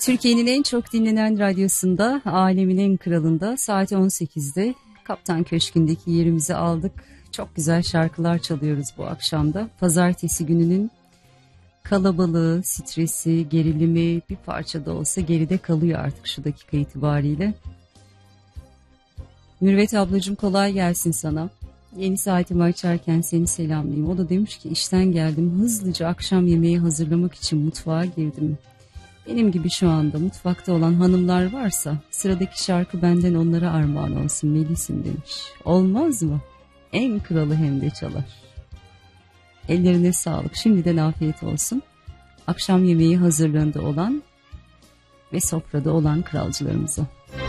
Türkiye'nin en çok dinlenen radyosunda, alemin en kralında saat 18'de Kaptan Köşkü'ndeki yerimizi aldık. Çok güzel şarkılar çalıyoruz bu akşamda. Pazartesi gününün kalabalığı, stresi, gerilimi bir parça da olsa geride kalıyor artık şu dakika itibariyle. Mürvet ablacığım kolay gelsin sana. Yeni saatimi açarken seni selamlayayım. O da demiş ki işten geldim, hızlıca akşam yemeği hazırlamak için mutfağa girdim. Benim gibi şu anda mutfakta olan hanımlar varsa sıradaki şarkı benden onlara armağan olsun Melis'im demiş. Olmaz mı? En kralı hem de çalar. Ellerine sağlık. Şimdiden afiyet olsun. Akşam yemeği hazırlığında olan ve sofrada olan kralcılarımıza.